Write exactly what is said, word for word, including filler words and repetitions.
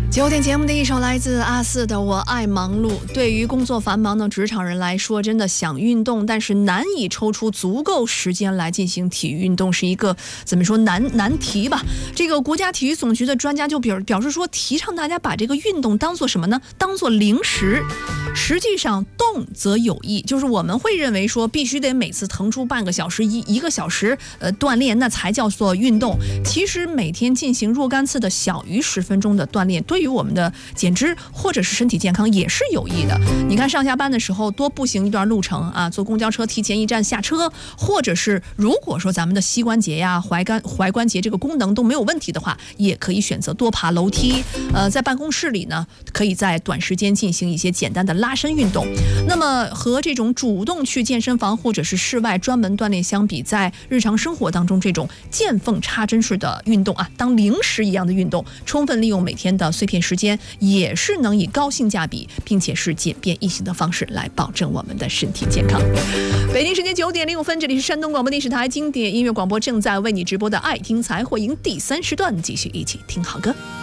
九点节目的一首来自阿四的《我爱忙碌》。对于工作繁忙的职场人来说，真的想运动，但是难以抽出足够时间来进行体育运动，是一个怎么说难难题吧。这个国家体育总局的专家就表表示说，提倡大家把这个运动当做什么呢？当做零食。实际上动则有益，就是我们会认为说必须得每次腾出半个小时一一个小时呃锻炼，那才叫做运动。其实每天进行若干次的小于十分钟的锻炼，对于我们的减脂或者是身体健康也是有益的。你看上下班的时候多步行一段路程啊，坐公交车提前一站下车，或者是如果说咱们的膝关节呀、踝关踝关节这个功能都没有问题的话，也可以选择多爬楼梯。呃，在办公室里呢，可以在短时间进行一些简单的拉伸运动。那么和这种主动去健身房或者是室外专门锻炼相比，在日常生活当中这种见缝插针式的运动啊，当零食一样的运动，充分利用每天的碎片时间，也是能以高性价比并且是简便易行的方式来保证我们的身体健康。北京时间九点零五分，这里是山东广播电视台经典音乐广播，正在为你直播的爱听才会赢第三时段，继续一起听好歌。